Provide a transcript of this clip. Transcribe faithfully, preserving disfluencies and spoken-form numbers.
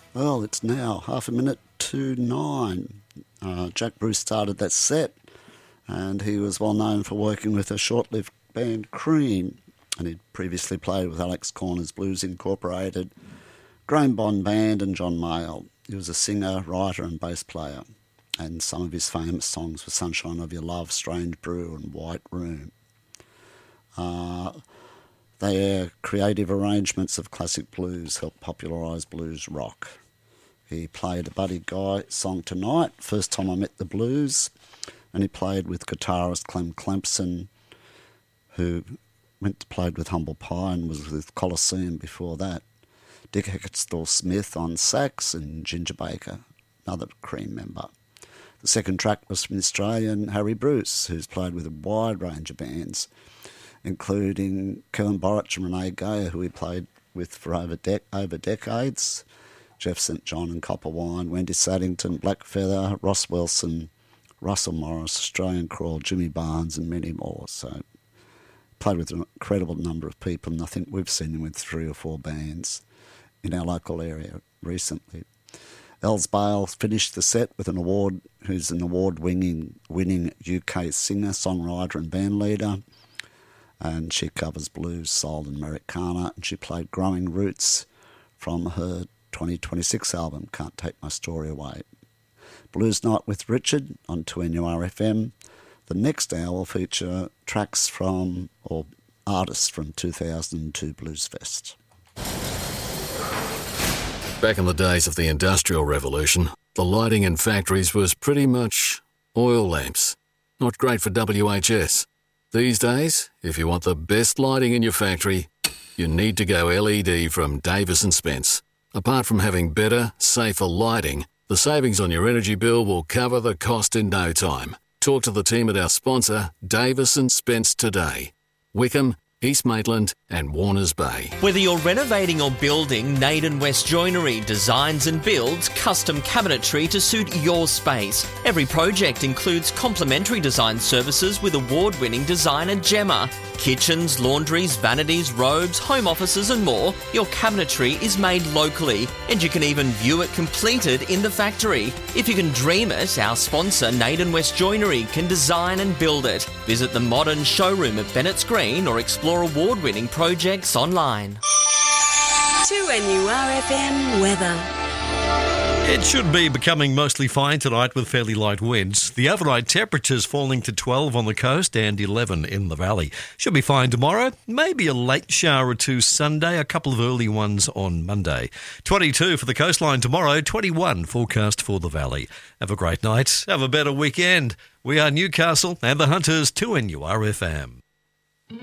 Well, it's now half a minute to nine. Uh, Jack Bruce started that set, and he was well known for working with a short-lived band, Cream, and he'd previously played with Alex Corner's Blues Incorporated, Graham Bond Band and John Mayall. He was a singer, writer and bass player, and some of his famous songs were Sunshine of Your Love, Strange Brew and White Room. Uh, their creative arrangements of classic blues helped popularise blues rock. He played a Buddy Guy song tonight, First Time I Met the Blues, and he played with guitarist Clem Clempson, who went to played with Humble Pie and was with Colosseum before that. Dick Hextall-Smith on sax and Ginger Baker, another Cream member. The second track was from the Australian Harry Bruce, who's played with a wide range of bands, including Kevin Borich and Renee Gayer, who he played with for over, de- over decades, Jeff Saint John and Copper Wine, Wendy Saddington, Black Feather, Ross Wilson, Russell Morris, Australian Crawl, Jimmy Barnes and many more. So played with an incredible number of people, and I think we've seen him with three or four bands in our local area recently. Els Bale finished the set with an award, who's an award-winning winning U K singer, songwriter and band leader, and she covers blues, soul and Americana, and she played Growing Roots from her twenty twenty-six album, Can't Take My Story Away. Blues Night with Richard on two N U R F M. The next hour will feature tracks from, or artists from two thousand two Blues Fest. Back in the days of the Industrial Revolution, the lighting in factories was pretty much oil lamps. Not great for W H S. These days, if you want the best lighting in your factory, you need to go L E D from Davis and Spence. Apart from having better, safer lighting, the savings on your energy bill will cover the cost in no time. Talk to the team at our sponsor, Davis and Spence, today. Wickham, East Maitland and Warners Bay. Whether you're renovating or building, Naden West Joinery designs and builds custom cabinetry to suit your space. Every project includes complimentary design services with award-winning designer Gemma. Kitchens, laundries, vanities, robes, home offices and more. Your cabinetry is made locally and you can even view it completed in the factory. If you can dream it, our sponsor Naden West Joinery can design and build it. Visit the modern showroom at Bennett's Green or explore award-winning projects online. two N U R F M weather. It should be becoming mostly fine tonight with fairly light winds. The overnight temperatures falling to twelve on the coast and eleven in the valley. Should be fine tomorrow. Maybe a late shower or two Sunday, a couple of early ones on Monday. twenty-two for the coastline tomorrow, twenty-one forecast for the valley. Have a great night. Have a better weekend. We are Newcastle and the Hunters, two N U R F M.